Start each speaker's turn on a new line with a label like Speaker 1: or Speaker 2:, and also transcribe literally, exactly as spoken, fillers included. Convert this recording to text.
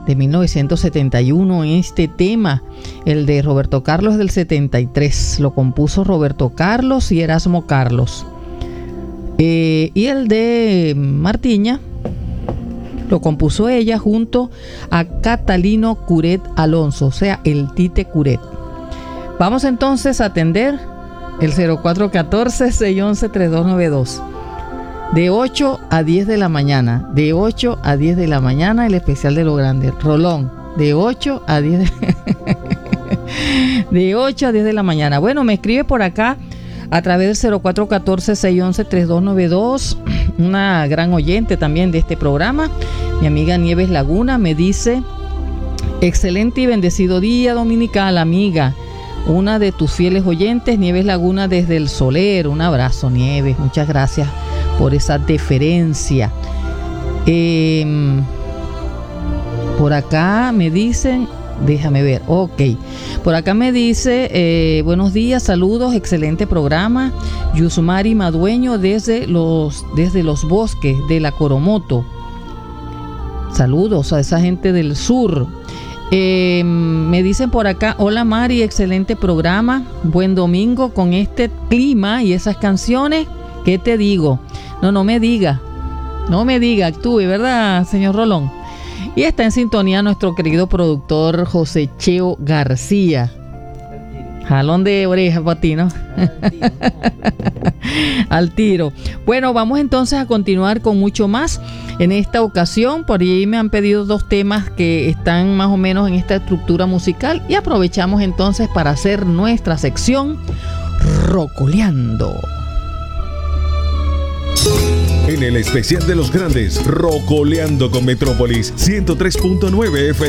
Speaker 1: de mil novecientos setenta y uno. Este tema, el de Roberto Carlos, del setenta y tres, lo compuso Roberto Carlos y Erasmo Carlos. Eh, y el de Martiña lo compuso ella junto a Catalino Curet Alonso, o sea, el Tite Curet. Vamos entonces a atender el cero cuatro uno cuatro, seis uno uno, tres dos nueve dos. De ocho a diez de la mañana. De ocho a diez de la mañana, el especial de lo grande. Rolón, de ocho a diez de... de ocho a diez de la mañana. Bueno, me escribe por acá a través del cero cuatro uno cuatro, seis uno uno, tres dos nueve dos. Una gran oyente también de este programa, mi amiga Nieves Laguna, me dice: excelente y bendecido día dominical, amiga. Una de tus fieles oyentes, Nieves Laguna, desde el Soler. Un abrazo, Nieves. Muchas gracias por esa deferencia. Eh, por acá me dicen, déjame ver, ok. Por acá me dice, eh, buenos días, saludos, excelente programa. Yusmari Madueño desde los, desde los bosques de la Coromoto. Saludos a esa gente del sur. Eh, me dicen por acá, hola Mari, excelente programa, buen domingo con este clima y esas canciones. ¿Qué te digo? No, no me diga, no me diga, actúe, ¿verdad, señor Rolón? Y está en sintonía nuestro querido productor José Cheo García. Jalón de oreja para ti, ¿no? Al tiro. Bueno, vamos entonces a continuar con mucho más. En esta ocasión, por ahí me han pedido dos temas que están más o menos en esta estructura musical y aprovechamos entonces para hacer nuestra sección Rocoleando.
Speaker 2: En el especial de los grandes, Rocoleando con Metrópolis ciento tres punto nueve F